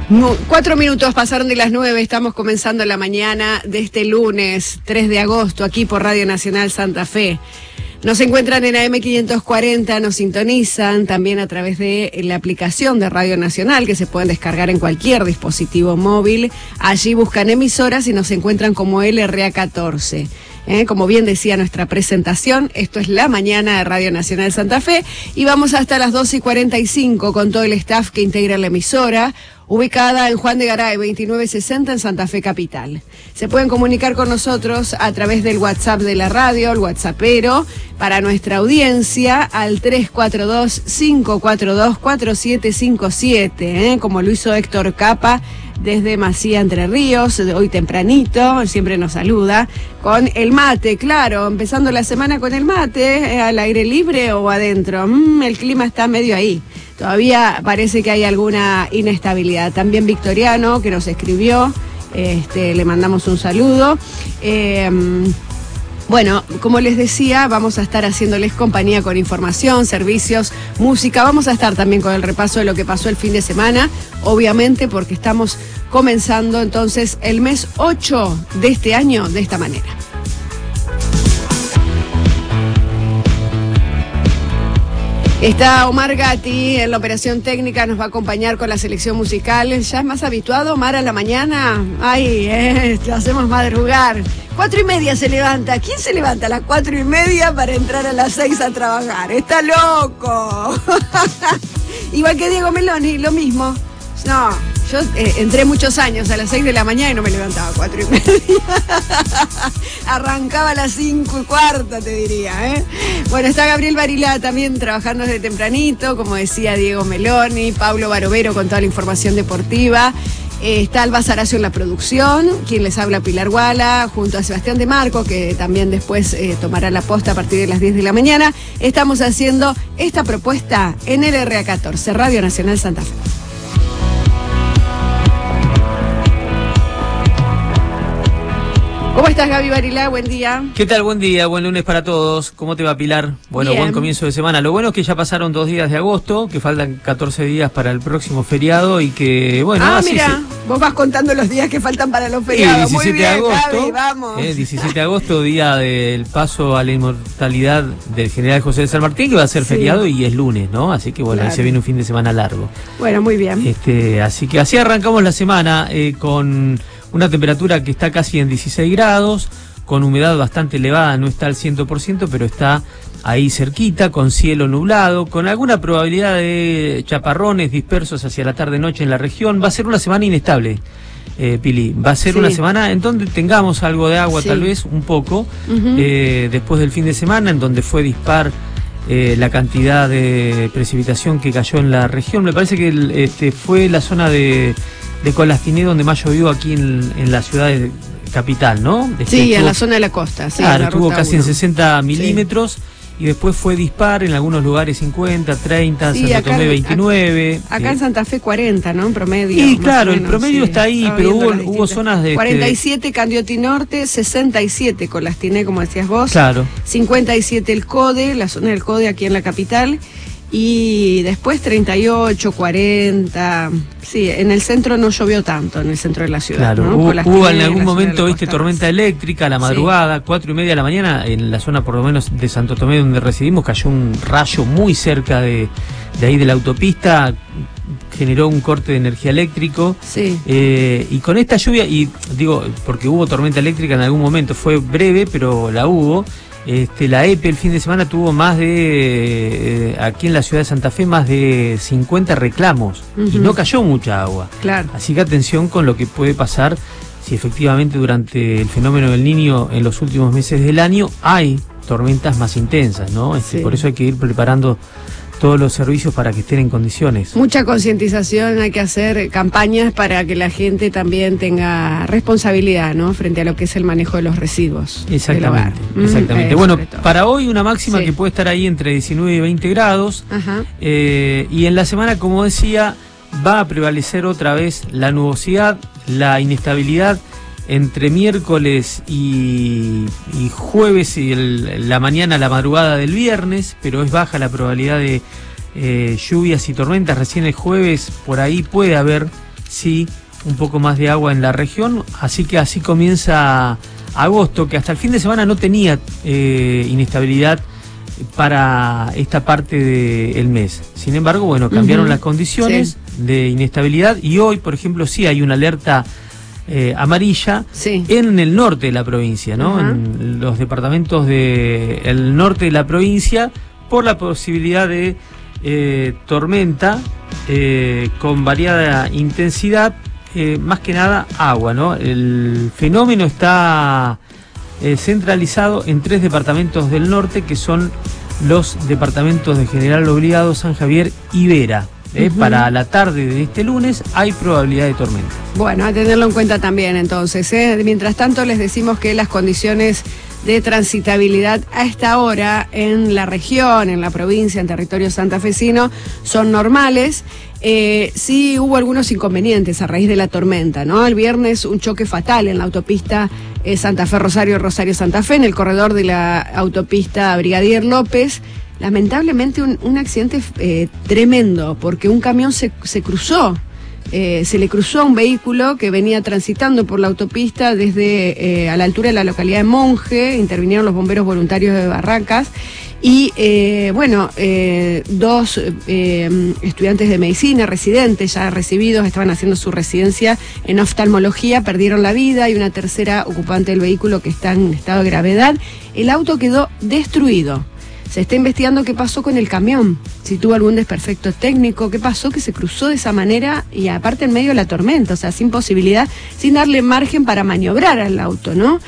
4 minutos pasaron de las 9, estamos comenzando la mañana de este lunes 3 de agosto aquí por Radio Nacional Santa Fe. Nos encuentran en AM540, nos sintonizan también a través de la aplicación de Radio Nacional que se pueden descargar en cualquier dispositivo móvil. Allí buscan emisoras y nos encuentran como LRA14. Como bien decía nuestra presentación, esto es la mañana de Radio Nacional Santa Fe y vamos hasta las 12:45 con todo el staff que integra la emisora, ubicada en Juan de Garay 2960 en Santa Fe Capital. Se pueden comunicar con nosotros a través del WhatsApp de la radio, el WhatsAppero, para nuestra audiencia al 342-542-4757, como lo hizo Héctor Capa desde Macía, Entre Ríos, hoy tempranito, siempre nos saluda, con el mate, claro, empezando la semana con el mate, al aire libre o adentro. El clima está medio ahí. Todavía parece que hay alguna inestabilidad. También Victoriano, que nos escribió, le mandamos un saludo. Bueno, como les decía, vamos a estar haciéndoles compañía con información, servicios, música. Vamos a estar también con el repaso de lo que pasó el fin de semana, obviamente porque estamos comenzando entonces el mes 8 de este año de esta manera. Está Omar Gatti en la operación técnica, nos va a acompañar con la selección musical. ¿Ya es más habituado, Omar, a la mañana? Ay, lo hacemos madrugar. 4:30 se levanta. ¿Quién se levanta a las 4:30 para entrar a las 6 a trabajar? ¡Está loco! Igual que Diego Meloni, lo mismo. No, yo entré muchos años a las 6 de la mañana y no me levantaba a 4:30. Arrancaba a las 5:15, te diría, Bueno, está Gabriel Barilá también trabajando desde tempranito, como decía Diego Meloni, Pablo Barovero con toda la información deportiva. Está Alba Saracio en la producción, quien les habla Pilar Guala, junto a Sebastián de Marco, que también después tomará la posta a partir de las 10 de la mañana. Estamos haciendo esta propuesta en LRA14, Radio Nacional Santa Fe. ¿Cómo estás, Gaby Barilá? Buen día. ¿Qué tal? Buen día, buen lunes para todos. ¿Cómo te va, Pilar? Bueno, bien. Buen comienzo de semana. Lo bueno es que ya pasaron 2 días de agosto, que faltan 14 días para el próximo feriado y que, bueno... mira, vos vas contando los días que faltan para los feriados. 17 Muy bien, de agosto, Gaby, vamos. 17 de agosto, día del paso a la inmortalidad del general José de San Martín, que va a ser feriado y es lunes, ¿no? Así que, bueno, claro, ahí se viene un fin de semana largo. Bueno, muy bien. Así que así arrancamos la semana con una temperatura que está casi en 16 grados, con humedad bastante elevada, no está al 100%, pero está ahí cerquita, con cielo nublado, con alguna probabilidad de chaparrones dispersos hacia la tarde-noche en la región. Va a ser una semana inestable, Pili. Va a ser una semana en donde tengamos algo de agua, tal vez, un poco, después del fin de semana, en donde fue dispar la cantidad de precipitación que cayó en la región. Me parece que fue la zona de Colastiné donde más llovió aquí en la ciudad de capital, ¿no? Sí, en la zona de la costa. Sí, claro, estuvo casi en 60 milímetros y después fue dispar en algunos lugares 50, 30, Santo Tomé 29. Acá en Santa Fe 40, ¿no? En promedio. Y claro, el promedio está ahí, pero hubo zonas de... 47 Candioti Norte, 67 Colastiné, como decías vos. Claro. 57 el Code, la zona del Code aquí en la capital. Y después 38, 40, sí, en el centro no llovió tanto, en el centro de la ciudad. Claro, ¿no? hubo en algún momento, tormenta eléctrica a la madrugada, 4:30 de la mañana, en la zona por lo menos de Santo Tomé donde residimos, cayó un rayo muy cerca de ahí de la autopista, generó un corte de energía eléctrico. Sí. Y con esta lluvia, y digo, porque hubo tormenta eléctrica en algún momento, fue breve, pero la hubo. La EPE el fin de semana tuvo más de, aquí en la ciudad de Santa Fe, más de 50 reclamos y no cayó mucha agua. Claro. Así que atención con lo que puede pasar si efectivamente durante el fenómeno del Niño en los últimos meses del año hay tormentas más intensas, ¿no? Por eso hay que ir preparando todos los servicios para que estén en condiciones. Mucha concientización, hay que hacer campañas para que la gente también tenga responsabilidad, ¿no? Frente a lo que es el manejo de los residuos. Exactamente, exactamente. Bueno, para hoy una máxima que puede estar ahí entre 19 y 20 grados. Ajá. Y en la semana, como decía, va a prevalecer otra vez la nubosidad, la inestabilidad entre miércoles y jueves y la mañana, la madrugada del viernes, pero es baja la probabilidad de lluvias y tormentas. Recién el jueves por ahí puede haber sí un poco más de agua en la región, así que así comienza agosto, que hasta el fin de semana no tenía inestabilidad para esta parte del mes. Sin embargo, bueno, cambiaron las condiciones de inestabilidad y hoy, por ejemplo, sí hay una alerta amarilla en el norte de la provincia, ¿no? En los departamentos del norte de la provincia, por la posibilidad de tormenta con variada intensidad, más que nada agua, ¿no? El fenómeno está centralizado en 3 departamentos del norte, que son los departamentos de General Obligado, San Javier y Vera. Para la tarde de este lunes hay probabilidad de tormenta. Bueno, a tenerlo en cuenta también entonces. Mientras tanto les decimos que las condiciones de transitabilidad a esta hora en la región, en la provincia, en territorio santafesino, son normales. Sí hubo algunos inconvenientes a raíz de la tormenta, ¿no? El viernes un choque fatal en la autopista Santa Fe Rosario, Rosario Santa Fe, en el corredor de la autopista Brigadier López. Lamentablemente un accidente tremendo, porque un camión se cruzó. Se le cruzó a un vehículo que venía transitando por la autopista desde a la altura de la localidad de Monje. Intervinieron los bomberos voluntarios de Barracas y 2 estudiantes de medicina, residentes ya recibidos, estaban haciendo su residencia en oftalmología, perdieron la vida, y una tercera ocupante del vehículo que está en estado de gravedad. El auto quedó destruido. Se está investigando qué pasó con el camión, si tuvo algún desperfecto técnico, qué pasó que se cruzó de esa manera y aparte en medio de la tormenta, o sea, sin posibilidad, sin darle margen para maniobrar al auto, ¿no?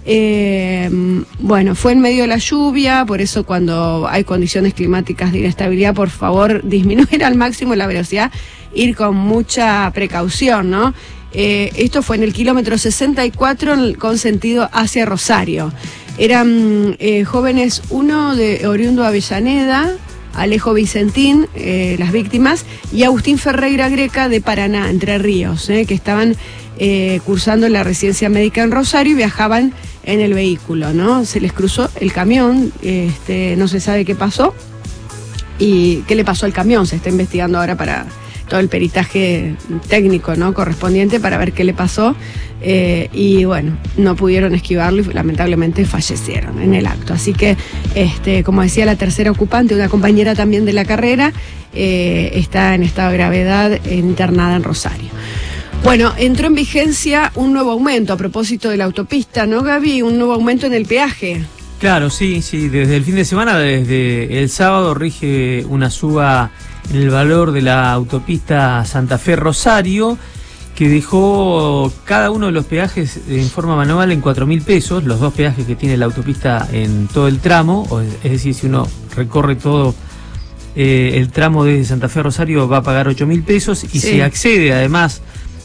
Bueno, fue en medio de la lluvia, por eso cuando hay condiciones climáticas de inestabilidad, por favor, disminuir al máximo la velocidad, ir con mucha precaución, ¿no? Esto fue en el kilómetro 64 con sentido hacia Rosario. Eran jóvenes, uno de oriundo Avellaneda, Alejo Vicentín, las víctimas, y Agustín Ferreira Greca de Paraná, Entre Ríos, que estaban cursando la residencia médica en Rosario y viajaban en el vehículo, ¿no? Se les cruzó el camión, no se sabe qué pasó y qué le pasó al camión. Se está investigando ahora para todo el peritaje técnico, ¿no?, correspondiente para ver qué le pasó, y bueno, no pudieron esquivarlo y lamentablemente fallecieron en el acto. Así que, como decía, la tercera ocupante, una compañera también de la carrera, está en estado de gravedad, internada en Rosario. Bueno, entró en vigencia un nuevo aumento a propósito de la autopista, ¿no, Gaby? Un nuevo aumento en el peaje. Claro, sí, desde el fin de semana, desde el sábado, rige una suba en el valor de la autopista Santa Fe Rosario, que dejó cada uno de los peajes en forma manual en 4.000 pesos, los 2 peajes que tiene la autopista en todo el tramo, es decir, si uno recorre todo el tramo desde Santa Fe Rosario va a pagar 8.000 pesos, y si accede además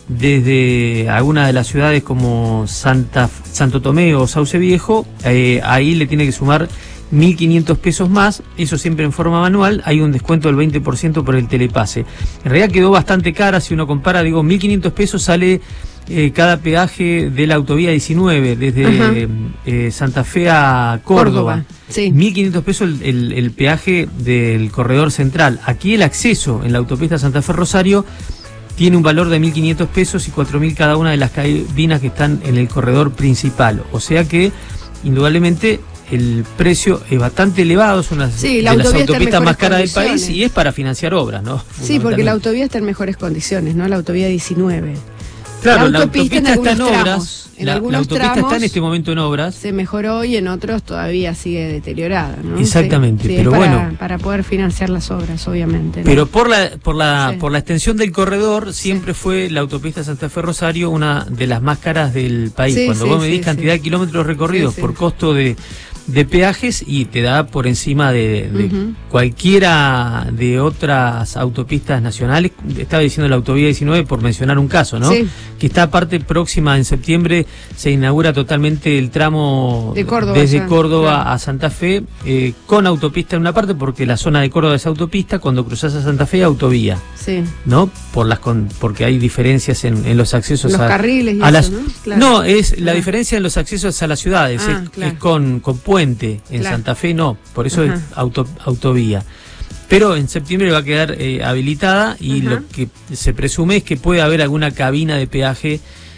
desde alguna de las ciudades como Santo Tomé o Sauce Viejo, ahí le tiene que sumar 1.500 pesos más, eso siempre en forma manual. Hay un descuento del 20% por el telepase. En realidad quedó bastante cara, si uno compara, 1.500 pesos sale cada peaje de la autovía 19, desde Santa Fe a Córdoba. 1.500 pesos el peaje del corredor central. Aquí el acceso en la autopista Santa Fe Rosario tiene un valor de 1.500 pesos y 4.000 cada una de las cabinas que están en el corredor principal. O sea que, indudablemente, el precio es bastante elevado, es una de las autopistas más caras del país, y es para financiar obras, ¿no? Sí, porque la autovía está en mejores condiciones, ¿no? La autovía 19. Claro, la autopista está en obras. La autopista está en este momento en obras. Se mejoró y en otros todavía sigue deteriorada, ¿no? Exactamente, pero bueno, para poder financiar las obras, obviamente, ¿no? Pero por la extensión del corredor, siempre fue la autopista Santa Fe Rosario una de las más caras del país. Cuando vos medís cantidad de kilómetros recorridos por costo de peajes, y te da por encima de cualquiera de otras autopistas nacionales. Estaba diciendo la autovía 19 por mencionar un caso, ¿no? Que está aparte próxima, en septiembre se inaugura totalmente el tramo de Córdoba, desde Córdoba a Santa Fe, con autopista en una parte, porque la zona de Córdoba es autopista, cuando cruzás a Santa Fe autovía, ¿no? Porque hay diferencias en los accesos los carriles y a las, eso, ¿no? Claro. No, es la diferencia en los accesos a las ciudades, es con puente. En Santa Fe no, por eso es autovía. pero en septiembre va a quedar habilitada y lo que se presume es que puede haber alguna cabina de peaje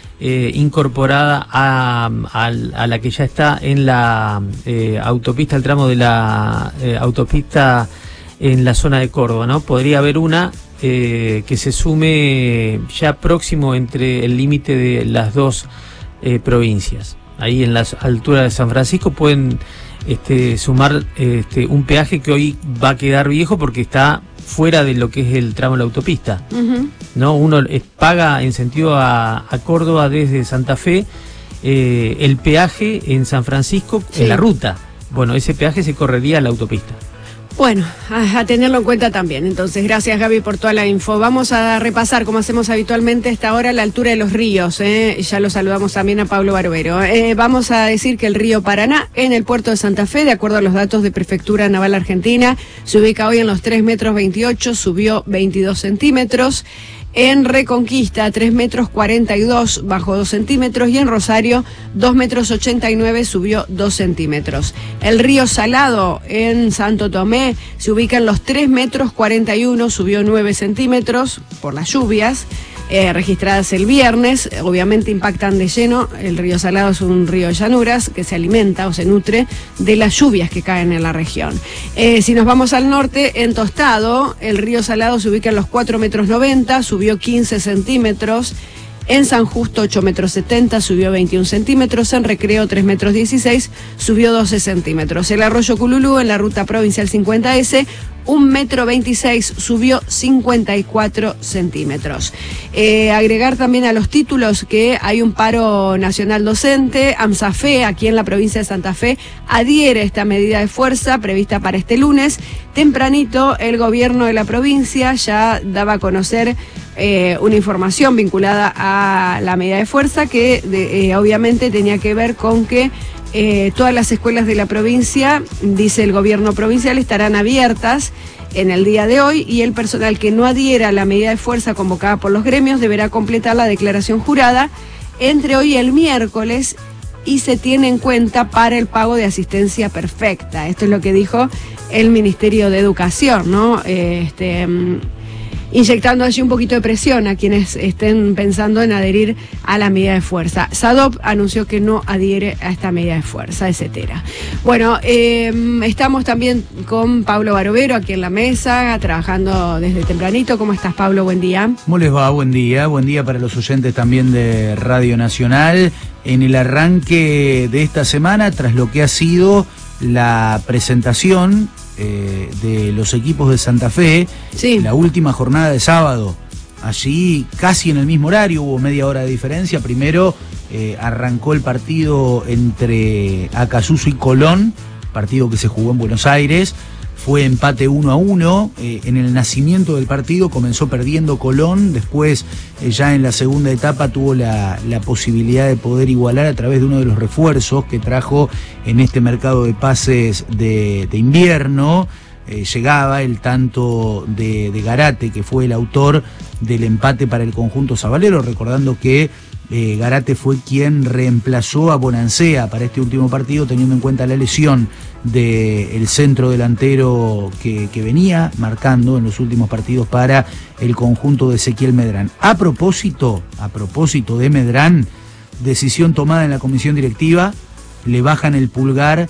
incorporada a la que ya está en la autopista, el tramo de la autopista en la zona de Córdoba, ¿no? Podría haber una que se sume ya próximo entre el límite de las dos provincias. Ahí en las alturas de San Francisco pueden sumar un peaje que hoy va a quedar viejo porque está fuera de lo que es el tramo de la autopista. ¿No? Uno paga en sentido a Córdoba desde Santa Fe el peaje en San Francisco en la ruta. Bueno, ese peaje se correría a la autopista. Bueno, a tenerlo en cuenta también. Entonces, gracias Gaby por toda la info. Vamos a repasar, como hacemos habitualmente a esta hora, la altura de los ríos. Ya lo saludamos también a Pablo Barbero. Vamos a decir que el río Paraná, en el puerto de Santa Fe, de acuerdo a los datos de Prefectura Naval Argentina, se ubica hoy en los 3,28 metros, subió 22 centímetros. En Reconquista, 3,42 metros, bajó 2 centímetros. Y en Rosario, 2,89 metros, subió 2 centímetros. El río Salado, en Santo Tomé, se ubica en los 3,41 metros, subió 9 centímetros por las lluvias registradas el viernes. Obviamente impactan de lleno. El río Salado es un río de llanuras que se alimenta o se nutre de las lluvias que caen en la región. Si nos vamos al norte, en Tostado, el río Salado se ubica en los 4,90 metros, subió 15 centímetros. En San Justo, 8,70 metros, subió 21 centímetros. En Recreo, 3,16 metros, subió 12 centímetros. El arroyo Cululú, en la ruta provincial 50S, 1,26 metros, subió 54 centímetros. Agregar también a los títulos que hay un paro nacional docente. AMSAFE, aquí en la provincia de Santa Fe, adhiere a esta medida de fuerza prevista para este lunes. Tempranito, el gobierno de la provincia ya daba a conocer una información vinculada a la medida de fuerza que obviamente tenía que ver con que todas las escuelas de la provincia, dice el gobierno provincial, estarán abiertas en el día de hoy y el personal que no adhiera a la medida de fuerza convocada por los gremios deberá completar la declaración jurada entre hoy y el miércoles y se tiene en cuenta para el pago de asistencia perfecta. Esto es lo que dijo el Ministerio de Educación, ¿no? Inyectando allí un poquito de presión a quienes estén pensando en adherir a la medida de fuerza. SADOP anunció que no adhiere a esta medida de fuerza, etcétera. Bueno, estamos también con Pablo Barbero aquí en la mesa, trabajando desde tempranito. ¿Cómo estás, Pablo? Buen día. ¿Cómo les va? Buen día para los oyentes también de Radio Nacional. En el arranque de esta semana, tras lo que ha sido la presentación de los equipos de Santa Fe, sí, la última jornada de sábado, allí casi en el mismo horario, hubo media hora de diferencia. Primero arrancó el partido entre Acassuso y Colón, partido que se jugó en Buenos Aires. Fue empate 1-1, en el nacimiento del partido comenzó perdiendo Colón, después ya en la segunda etapa tuvo la posibilidad de poder igualar a través de uno de los refuerzos que trajo en este mercado de pases de invierno. Llegaba el tanto de Garate, que fue el autor del empate para el conjunto sabalero, recordando que Garate fue quien reemplazó a Bonancea para este último partido, teniendo en cuenta la lesión del centro delantero que venía marcando en los últimos partidos para el conjunto de Ezequiel Medrán. A propósito de Medrán, decisión tomada en la comisión directiva, le bajan el pulgar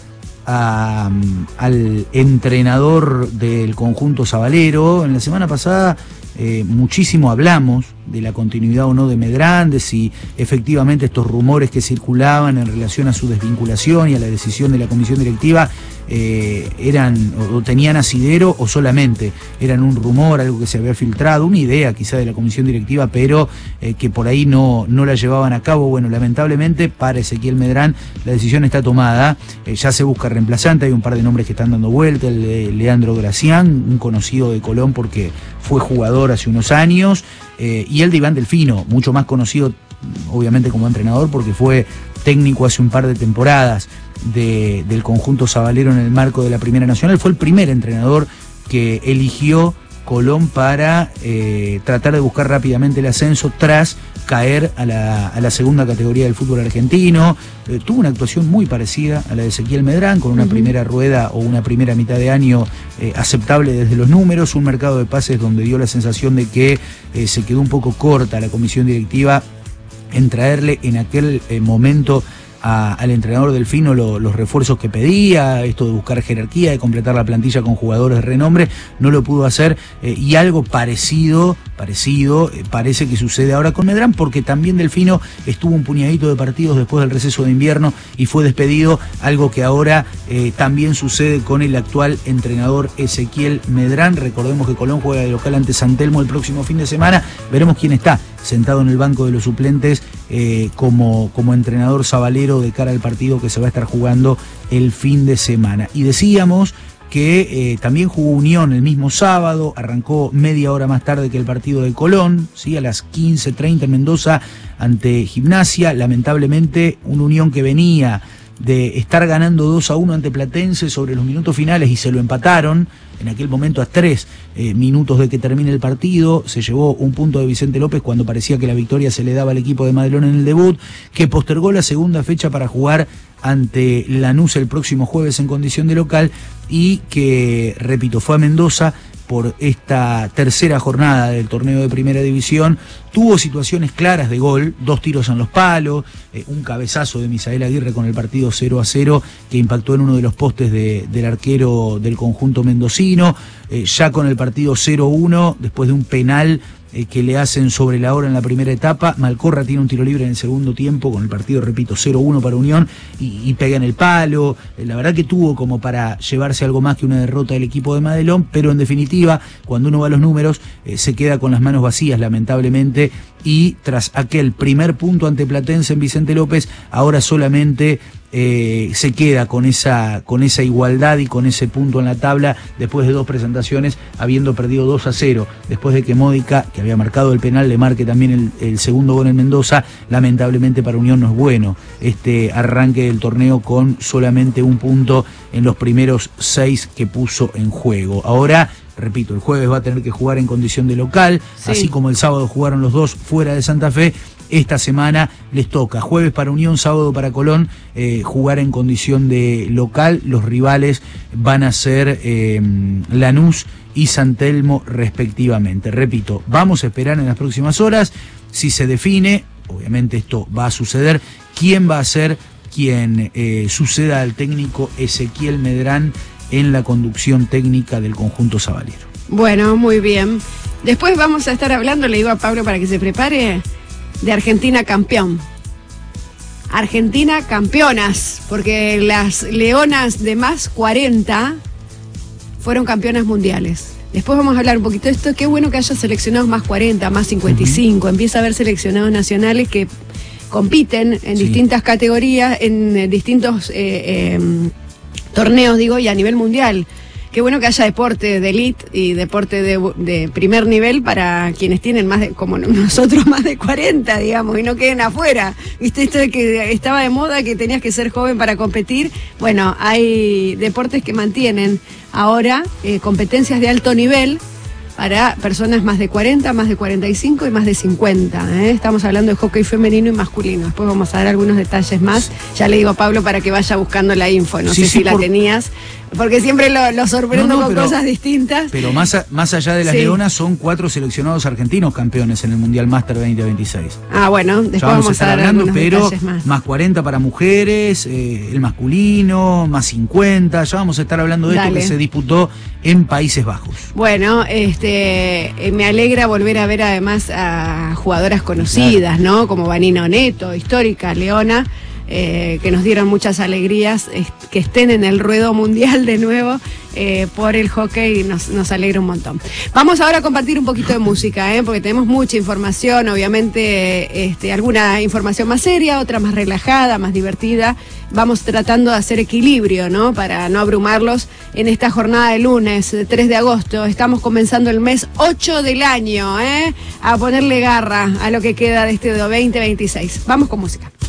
al entrenador del conjunto sabalero. En la semana pasada muchísimo hablamos de la continuidad o no de Medrán, de si efectivamente estos rumores que circulaban en relación a su desvinculación y a la decisión de la comisión directiva eran o tenían asidero o solamente eran un rumor, algo que se había filtrado, una idea quizá de la comisión directiva, pero que por ahí no la llevaban a cabo. Bueno, lamentablemente para Ezequiel Medrán la decisión está tomada, ya se busca reemplazante, hay un par de nombres que están dando vuelta, el de Leandro Gracián, un conocido de Colón porque fue jugador hace unos años, y el de Iván Delfino, mucho más conocido obviamente como entrenador porque fue técnico hace un par de temporadas del conjunto sabalero en el marco de la Primera Nacional. Fue el primer entrenador que eligió Colón para tratar de buscar rápidamente el ascenso tras caer a la segunda categoría del fútbol argentino. Tuvo una actuación muy parecida a la de Ezequiel Medrán, con una primera rueda o una primera mitad de año aceptable desde los números, un mercado de pases donde dio la sensación de que se quedó un poco corta la comisión directiva en traerle en aquel momento al entrenador Delfino los refuerzos que pedía, esto de buscar jerarquía, de completar la plantilla con jugadores de renombre, no lo pudo hacer, y algo parecido parece que sucede ahora con Medrán, porque también Delfino estuvo un puñadito de partidos después del receso de invierno y fue despedido, algo que ahora también sucede con el actual entrenador Ezequiel Medrán. Recordemos que Colón juega de local ante San Telmo el próximo fin de semana, veremos quién está sentado en el banco de los suplentes como entrenador sabalero de cara al partido que se va a estar jugando el fin de semana. Y decíamos que también jugó Unión el mismo sábado, arrancó media hora más tarde que el partido de Colón, ¿sí? A las 15:30 en Mendoza ante Gimnasia. Lamentablemente un Unión que venía de estar ganando 2-1 ante Platense sobre los minutos finales y se lo empataron en aquel momento a 3 minutos de que termine el partido. Se llevó un punto de Vicente López cuando parecía que la victoria se le daba al equipo de Madelón en el debut, que postergó la segunda fecha para jugar ante Lanús el próximo jueves en condición de local, y que, repito, fue a Mendoza por esta tercera jornada del torneo de Primera División. Tuvo situaciones claras de gol, 2 tiros en los palos, un cabezazo de Misael Aguirre con el partido 0-0 que impactó en uno de los postes del arquero del conjunto mendocino. Ya con el partido 0-1, después de un penal que le hacen sobre la hora en la primera etapa, Malcorra tiene un tiro libre en el segundo tiempo, con el partido, repito, 0-1 para Unión, y pega en el palo. La verdad que tuvo como para llevarse algo más que una derrota del equipo de Madelón, pero en definitiva, cuando uno va a los números, se queda con las manos vacías, lamentablemente, y tras aquel primer punto ante Platense en Vicente López, ahora solamente se queda con esa igualdad y con ese punto en la tabla después de 2 presentaciones, habiendo perdido 2-0, después de que Módica, que había marcado el penal, le marque también el segundo gol en Mendoza. Lamentablemente para Unión no es bueno este arranque del torneo con solamente un punto en los primeros 6 que puso en juego. Ahora, repito, el jueves va a tener que jugar en condición de local, sí, así como el sábado jugaron los 2 fuera de Santa Fe. Esta semana les toca jueves para Unión, sábado para Colón, jugar en condición de local. Los rivales van a ser Lanús y San Telmo respectivamente. Repito, vamos a esperar en las próximas horas si se define, obviamente esto va a suceder, quién va a ser quien suceda al técnico Ezequiel Medrán en la conducción técnica del conjunto sabalero. Bueno, muy bien. Después vamos a estar hablando, le digo a Pablo para que se prepare, de Argentina campeón. Argentina campeonas, porque las leonas de más 40 fueron campeonas mundiales. Después vamos a hablar un poquito de esto. Qué bueno que haya seleccionados más 40, más 55. Empieza a haber seleccionados nacionales que compiten en distintas categorías, en distintos torneos, digo, y a nivel mundial. Qué bueno que haya deporte de elite y deporte de primer nivel para quienes tienen más de, como nosotros, más de 40, digamos, y no queden afuera. ¿Viste esto de que estaba de moda, que tenías que ser joven para competir? Bueno, hay deportes que mantienen ahora competencias de alto nivel para personas más de 40, más de 45 y más de 50. Estamos hablando de hockey femenino y masculino. Después vamos a dar algunos detalles más. Ya le digo a Pablo para que vaya buscando la info. No sé si la tenías, porque siempre lo sorprendo con cosas distintas. Pero más allá de las leonas, son 4 seleccionados argentinos campeones en el Mundial Master 2026. Ah, bueno, después ya vamos a estar dar hablando, pero más 40 para mujeres, el masculino, más 50. Ya vamos a estar hablando de esto que se disputó en Países Bajos. Bueno, me alegra volver a ver además a jugadoras conocidas, claro, ¿no? Como Vanina Oneto, histórica leona, que nos dieron muchas alegrías, que estén en el ruedo mundial de nuevo por el hockey, nos alegra un montón. Vamos ahora a compartir un poquito de música, porque tenemos mucha información, obviamente alguna información más seria, otra más relajada, más divertida. Vamos tratando de hacer equilibrio, ¿no? Para no abrumarlos en esta jornada de lunes, 3 de agosto. Estamos comenzando el mes 8 del año, a ponerle garra a lo que queda de este 2026. Vamos con música.